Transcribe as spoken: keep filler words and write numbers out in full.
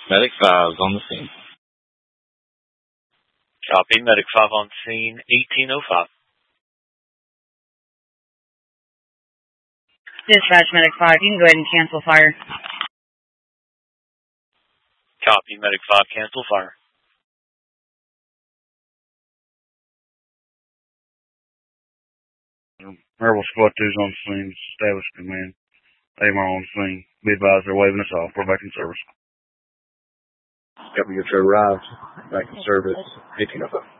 Medic five is on the scene. Copy. Medic five on scene, eighteen oh five. Dispatch, Medic five, you can go ahead and cancel fire. Copy. Medic five, cancel fire. Rebel Squad two's on scene. Establish command. A M R on scene. Be advised they're waving us off. We're back in service. Copy, get your arrived. Back in service. eighteen oh five.